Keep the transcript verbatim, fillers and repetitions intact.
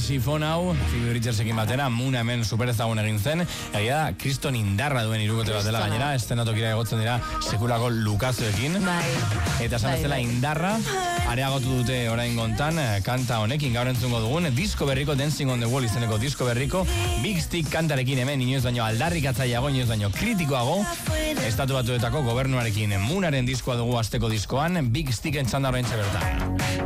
Sifon hau, Phoebe Richardsekin batera, Muna hemen super ezagun egin zen, egia da, kriston indarra duen irukote bat dela gainera, estenatokira egotzen dira sekulako lukazuekin, eta esan bezala indarra, areagotu dute orain gontan, kanta honekin gaur entzungo dugun, disko berriko, Dancing on the Wall izeneko disko berriko, Big Stick kantarekin hemen, inoiz baino aldarrikatzaileago, inoiz baino kritikoago, estatu batuetako gobernuarekin, Munaren diskoa dugu asteko diskoan, Big Sticken txanda orain bertan.